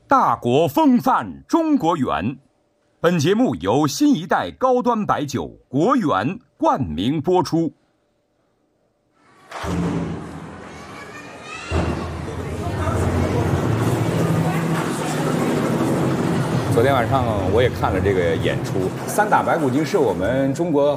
大国风范中国圆。本节目由新一代高端白酒国圆冠名播出。 昨天晚上我也看了这个演出，三打白骨精是我们中国